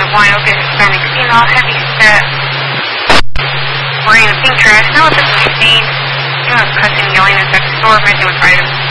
wide open Hispanic female, heavy set, wearing a pink dress, no officially seen. She was cussing, yelling inside the store, messing with items.